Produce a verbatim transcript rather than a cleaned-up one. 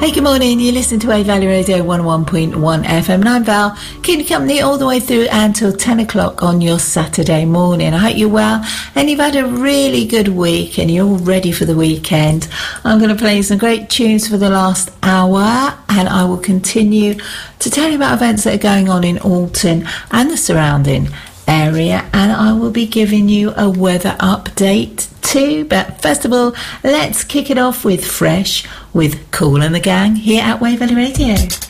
Hey, good morning. You listen to Wave Valley Radio one oh one point one F M. And I'm Val, keeping you company all the way through until ten o'clock on your Saturday morning. I hope you're well and you've had a really good week and you're all ready for the weekend. I'm going to play some great tunes for the last hour, and I will continue to tell you about events that are going on in Alton and the surrounding area, and I will be giving you a weather update too. But first of all, let's kick it off with Fresh with Kool and the Gang here at Wave Valley Radio.